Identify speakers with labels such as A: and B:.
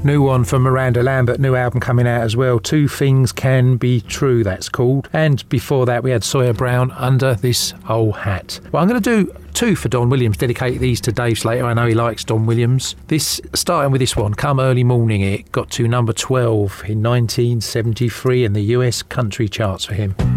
A: New one from Miranda Lambert, new album coming out as well. Two Things Can Be True, that's called. And before that we had Sawyer Brown, Under This Old Hat. Well, I'm going to do two for Don Williams, dedicate these to Dave Slater. I know he likes Don Williams. This, starting with this one, Come Early Morning, it got to number 12 in 1973 in the US country charts for him.